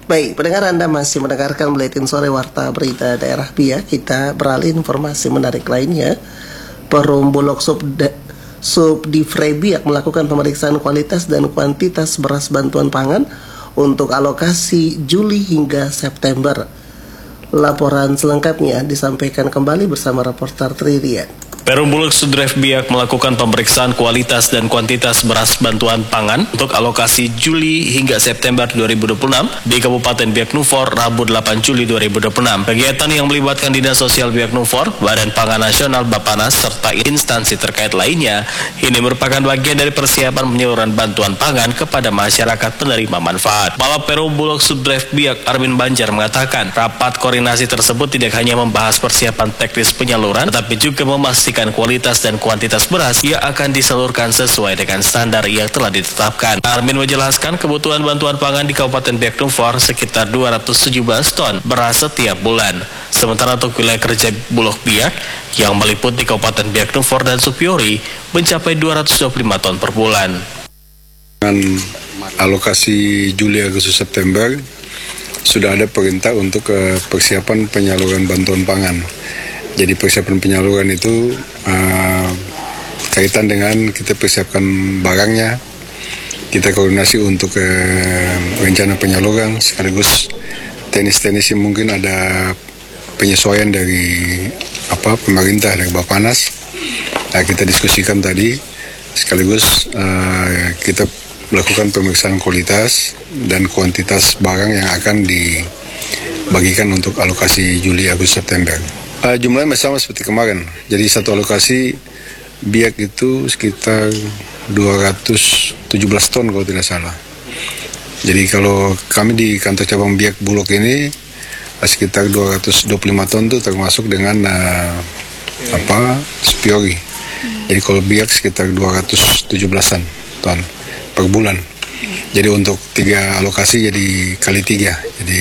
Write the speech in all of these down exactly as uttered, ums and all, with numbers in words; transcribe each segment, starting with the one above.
Baik, pendengar Anda masih mendengarkan Buletin Sore Warta Berita Daerah Biak. Kita beralih informasi menarik lainnya. Perum Bulog Subda, Subdivre Biak melakukan pemeriksaan kualitas dan kuantitas beras bantuan pangan untuk alokasi Juli hingga September. Laporan selengkapnya disampaikan kembali bersama reporter Tririan. Perum Bulog Subdivre Biak melakukan pemeriksaan kualitas dan kuantitas beras bantuan pangan untuk alokasi Juli hingga September dua ribu dua puluh enam di Kabupaten Biak Numfor, Rabu delapan Juli dua ribu dua puluh enam. Kegiatan yang melibatkan Dinas Sosial Biak Numfor, Badan Pangan Nasional Bappenas, serta instansi terkait lainnya, ini merupakan bagian dari persiapan penyaluran bantuan pangan kepada masyarakat penerima manfaat. Kepala Perum Bulog Subdivre Biak, Armin Banjar, mengatakan rapat koordinasi tersebut tidak hanya membahas persiapan teknis penyaluran, tetapi juga memastikan kualitas dan kuantitas beras yang akan disalurkan sesuai dengan standar yang telah ditetapkan. Armin menjelaskan kebutuhan bantuan pangan di Kabupaten Biak Numfor sekitar dua ratus tujuh belas ton beras setiap bulan. Sementara untuk wilayah kerja Bulog Biak yang meliputi Kabupaten Biak Numfor dan Supiori mencapai dua ratus dua puluh lima ton per bulan. Dengan alokasi Juli, Agustus, September sudah ada perintah untuk uh, persiapan penyaluran bantuan pangan. Jadi persiapan penyaluran itu uh, kaitan dengan kita persiapkan barangnya, kita koordinasi untuk uh, rencana penyaluran, sekaligus teknis-teknis yang mungkin ada penyesuaian dari apa pemerintah, dari Bappenas. Nah, kita diskusikan tadi, sekaligus uh, kita melakukan pemeriksaan kualitas dan kuantitas barang yang akan dibagikan untuk alokasi Juli, Agustus, September. Uh, jumlahnya sama seperti kemarin. Jadi satu alokasi Biak itu sekitar dua ratus tujuh belas ton kalau tidak salah. Jadi kalau kami di kantor cabang Biak Bulog ini uh, sekitar dua ratus dua puluh lima ton itu termasuk dengan uh, apa Supiori. Jadi kalau Biak sekitar dua ratus tujuh belasan ton per bulan. Jadi untuk tiga alokasi jadi kali tiga. Jadi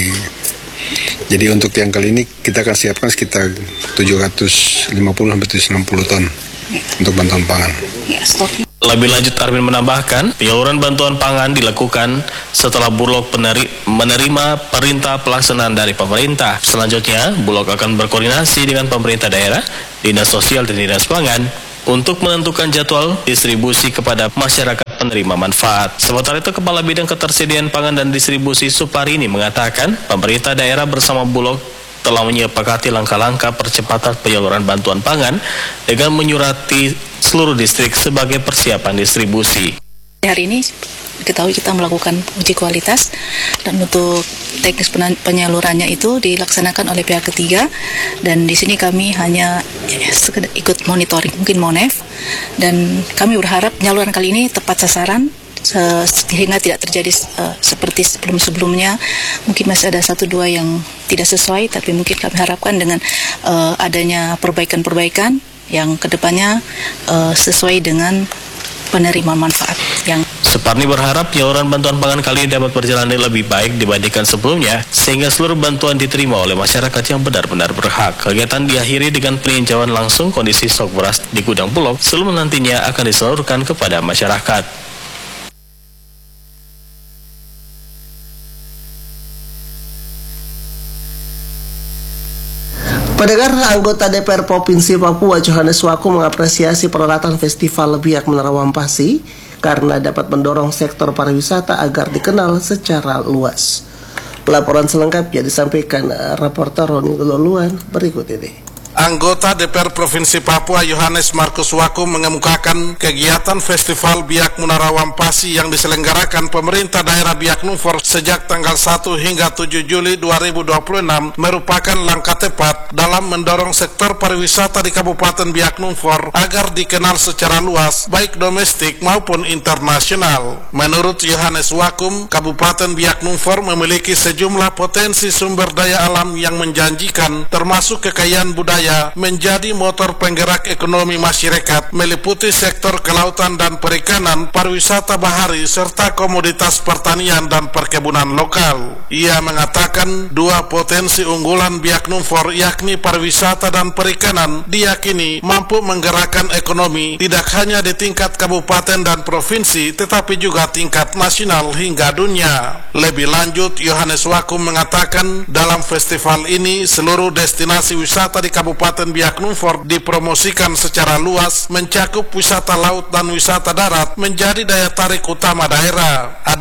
Jadi untuk yang kali ini kita akan siapkan sekitar tujuh ratus lima puluh sampai tujuh ratus enam puluh ton untuk bantuan pangan. Lebih lanjut, Armin menambahkan, penyaluran bantuan pangan dilakukan setelah Bulog menerima perintah pelaksanaan dari pemerintah. Selanjutnya, Bulog akan berkoordinasi dengan pemerintah daerah, Dinas Sosial dan Dinas Pangan untuk menentukan jadwal distribusi kepada masyarakat penerima manfaat. Sementara itu, Kepala Bidang Ketersediaan Pangan dan Distribusi Suparini mengatakan, pemerintah daerah bersama Bulog telah menyepakati langkah-langkah percepatan penyaluran bantuan pangan dengan menyurati seluruh distrik sebagai persiapan distribusi. Hari ini diketahui kita melakukan uji kualitas dan untuk teknis penyalurannya itu dilaksanakan oleh pihak ketiga, dan di sini kami hanya sekedar ikut monitoring, mungkin MONEF, dan kami berharap penyaluran kali ini tepat sasaran sehingga tidak terjadi uh, seperti sebelum-sebelumnya. Mungkin masih ada satu dua yang tidak sesuai, tapi mungkin kami harapkan dengan uh, adanya perbaikan-perbaikan yang kedepannya uh, sesuai dengan penerima manfaat yang Suparni berharap penyaluran bantuan pangan kali ini dapat berjalan lebih baik dibandingkan sebelumnya, sehingga seluruh bantuan diterima oleh masyarakat yang benar-benar berhak. Kegiatan diakhiri dengan peninjauan langsung kondisi stok beras di gudang Bulog sebelum nantinya akan disalurkan kepada masyarakat. Pendengar, anggota D P R Provinsi Papua Johannes Waku mengapresiasi peralatan Festival Biak Menara Wampasi karena dapat mendorong sektor pariwisata agar dikenal secara luas. Pelaporan selengkapnya disampaikan reporter Roni Loluan berikut ini. Anggota D P R Provinsi Papua Johannes Markus Waku mengemukakan kegiatan Festival Biak Menara Wampasi yang diselenggarakan pemerintah daerah Biak Numfor sejak tanggal satu hingga tujuh Juli dua ribu dua puluh enam merupakan langkah tepat dalam mendorong sektor pariwisata di Kabupaten Biak Numfor agar dikenal secara luas baik domestik maupun internasional. Menurut Johannes Waku, Kabupaten Biak Numfor memiliki sejumlah potensi sumber daya alam yang menjanjikan, termasuk kekayaan budaya Raya menjadi motor penggerak ekonomi masyarakat meliputi sektor kelautan dan perikanan, pariwisata bahari, serta komoditas pertanian dan perkebunan lokal. Ia mengatakan dua potensi unggulan Biak Numfor yakni pariwisata dan perikanan diyakini mampu menggerakkan ekonomi tidak hanya di tingkat kabupaten dan provinsi tetapi juga tingkat nasional hingga dunia. Lebih lanjut, Yohanes Waku mengatakan dalam festival ini seluruh destinasi wisata di Kabupaten Biak Numfor dipromosikan secara luas, mencakup wisata laut dan wisata darat menjadi daya tarik utama daerah. Ada